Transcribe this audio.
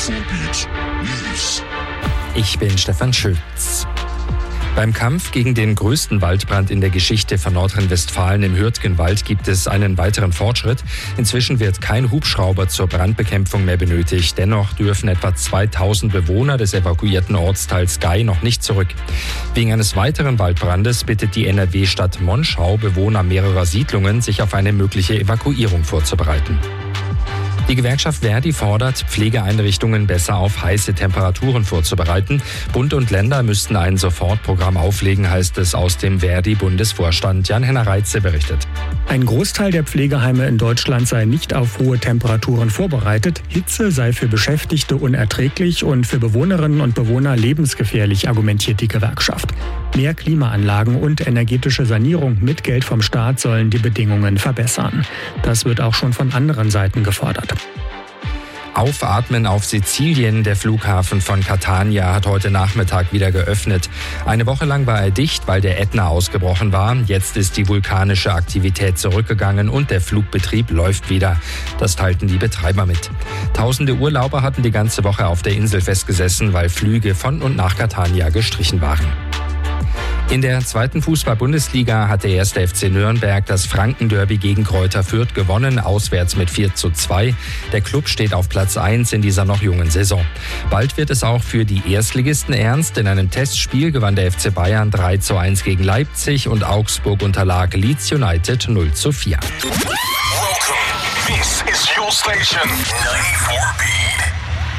94.4 News. Ich bin Stefan Schütz. Beim Kampf gegen den größten Waldbrand in der Geschichte von Nordrhein-Westfalen im Hürtgenwald gibt es einen weiteren Fortschritt. Inzwischen wird kein Hubschrauber zur Brandbekämpfung mehr benötigt. Dennoch dürfen etwa 2000 Bewohner des evakuierten Ortsteils Gei noch nicht zurück. Wegen eines weiteren Waldbrandes bittet die NRW-Stadt Monschau Bewohner mehrerer Siedlungen, sich auf eine mögliche Evakuierung vorzubereiten. Die Gewerkschaft Verdi fordert, Pflegeeinrichtungen besser auf heiße Temperaturen vorzubereiten. Bund und Länder müssten ein Sofortprogramm auflegen, heißt es aus dem Verdi-Bundesvorstand. Jan-Henner Reitze berichtet. Ein Großteil der Pflegeheime in Deutschland sei nicht auf hohe Temperaturen vorbereitet. Hitze sei für Beschäftigte unerträglich und für Bewohnerinnen und Bewohner lebensgefährlich, argumentiert die Gewerkschaft. Mehr Klimaanlagen und energetische Sanierung mit Geld vom Staat sollen die Bedingungen verbessern. Das wird auch schon von anderen Seiten gefordert. Aufatmen auf Sizilien. Der Flughafen von Catania hat heute Nachmittag wieder geöffnet. Eine Woche lang war er dicht, weil der Ätna ausgebrochen war. Jetzt ist die vulkanische Aktivität zurückgegangen und der Flugbetrieb läuft wieder. Das teilten die Betreiber mit. Tausende Urlauber hatten die ganze Woche auf der Insel festgesessen, weil Flüge von und nach Catania gestrichen waren. In der zweiten Fußball-Bundesliga hat der 1. FC Nürnberg das Franken-Derby gegen Greuther Fürth gewonnen, auswärts mit 4:2. Der Klub steht auf Platz 1 in dieser noch jungen Saison. Bald wird es auch für die Erstligisten ernst. In einem Testspiel gewann der FC Bayern 3:1 gegen Leipzig und Augsburg unterlag Leeds United 0:4. Welcome. This is your station. 94 Beat.